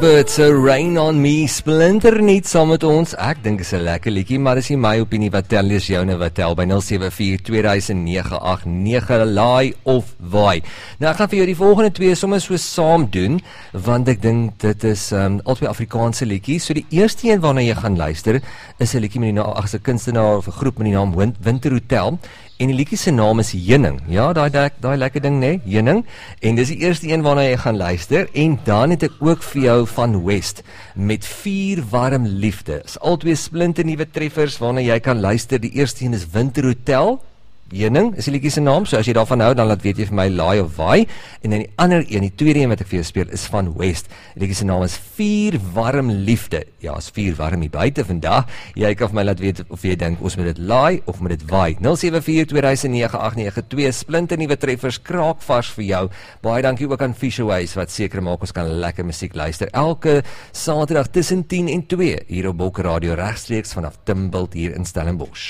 It's a Rain on Me, splinter niet saam met ons. Ek dink is 'n lekker liedjie, maar dis nie my opinie wat tel, lees joune wat tel by 074-2009-89, laai of waai. Nou ek gaan vir jou die volgende twee sommer so saam doen, want ek dink dit is albei Afrikaanse liedjies. So die eerste een waarna jy gaan luister, is 'n liedjie met die naam, as 'n kunstenaar of 'n groep met die naam Winter Hotel. En die liedjie se naam is Heuning. Ja, daai lekker ding, né? Heuning. En dis die eerste een waarna jy gaan luister. En dan het ek ook vir jou van West met 4 warm liefde. Is albei splinte nuwe treffers waarna jy kan luister. Die eerste een is Winter Hotel. Heuning is die liedjie se naam, so as jy daarvan hou, dan laat weet jy vir my laai of waai. En dan die ander een, die tweede een wat ek vir jou speel, is van West. Die liedjie se naam is 4 warm liefde. Ja, is 4 warm hier buite vandag. Jy kan vir my laat weet of jy dink ons moet dit laai of moet dit waai. 074-2009-892, splinte nuwe treffers, kraakvars vir jou. Baie dankie ook aan Fisherways wat seker maak ons kan lekker musiek luister. Elke Saterdag tussen 10 en 2 hier op Bokke Radio regstreeks vanaf Timbilt hier in Stellenbosch.